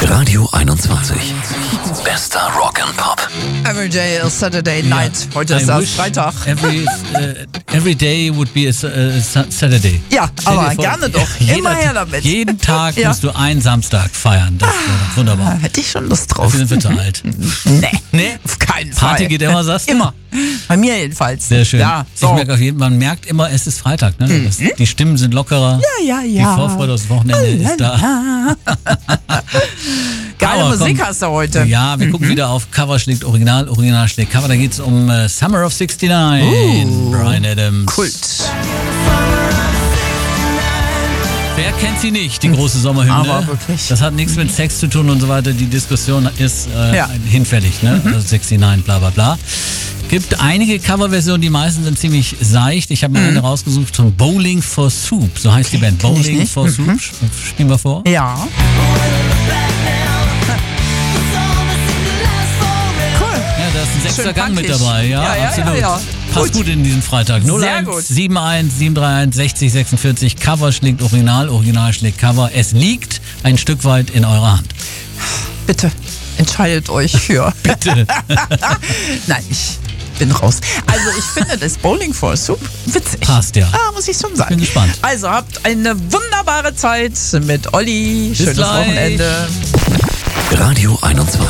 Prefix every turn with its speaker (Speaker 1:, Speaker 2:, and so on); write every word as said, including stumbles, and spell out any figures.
Speaker 1: Radio einundzwanzig. Bester Rock and Pop.
Speaker 2: Every day is Saturday night. Ja. Heute ist das Freitag.
Speaker 3: Every, uh, every day would be a uh, Saturday.
Speaker 2: Ja,
Speaker 3: Stell
Speaker 2: aber
Speaker 3: vor,
Speaker 2: gerne doch.
Speaker 3: Jeder,
Speaker 2: Immer her damit.
Speaker 3: Jeden Tag
Speaker 2: ja.
Speaker 3: musst du einen Samstag feiern. Das wäre doch wunderbar.
Speaker 2: Ah, hätte ich schon Lust drauf.
Speaker 3: Dafür sind wir zu alt.
Speaker 2: Nee.
Speaker 3: Nee?
Speaker 2: Auf keinen Fall.
Speaker 3: Party geht immer, sagst du?
Speaker 2: Immer. Bei mir jedenfalls.
Speaker 3: Sehr schön.
Speaker 2: Ja, so.
Speaker 3: Ich merke auf jeden Fall, man merkt immer, es ist Freitag. Ne?
Speaker 2: Mhm.
Speaker 3: Das, die Stimmen sind lockerer.
Speaker 2: Ja, ja, ja.
Speaker 3: Die Vorfreude aufs Wochenende ist da.
Speaker 2: Geile
Speaker 3: Aber
Speaker 2: Musik
Speaker 3: komm,
Speaker 2: hast du heute.
Speaker 3: Ja, wir mhm. gucken wieder auf Cover schlägt Original, Original schlägt Cover. Da geht es um uh, Summer of sixty-nine.
Speaker 2: Uh,
Speaker 3: Bryan Adams.
Speaker 2: Kult.
Speaker 3: Wer kennt sie nicht, die große Sommerhymne?
Speaker 2: Aber wirklich.
Speaker 3: Das hat nichts mit Sex zu tun und so weiter. Die Diskussion ist äh,
Speaker 2: ja.
Speaker 3: hinfällig, ne?
Speaker 2: Mhm.
Speaker 3: Also sixty-nine, bla bla bla. Gibt einige Coverversionen, die meisten sind ziemlich seicht. Ich habe mal mhm. eine rausgesucht von Bowling for Soup. So heißt die Band. Bowling for Soup. Mhm. Spielen wir vor.
Speaker 2: Ja.
Speaker 3: Da ist ein sechster
Speaker 2: Schön
Speaker 3: Gang
Speaker 2: punkig.
Speaker 3: mit dabei, ja,
Speaker 2: ja, ja
Speaker 3: absolut.
Speaker 2: Ja, ja.
Speaker 3: Passt gut. gut in diesen Freitag. null eins sieben eins sieben drei eins sechzig sechsundvierzig. Cover schlägt Original, Original schlägt Cover. Es liegt ein Stück weit in eurer Hand.
Speaker 2: Bitte, entscheidet euch für.
Speaker 3: Bitte.
Speaker 2: Nein, ich bin raus. Also ich finde das Bowling for Soup witzig.
Speaker 3: Passt, ja.
Speaker 2: Ah, muss ich schon sagen.
Speaker 3: Bin gespannt.
Speaker 2: Also habt eine wunderbare Zeit mit Olli.
Speaker 3: Bis
Speaker 2: Schönes
Speaker 3: gleich.
Speaker 2: Wochenende.
Speaker 1: Radio einundzwanzig.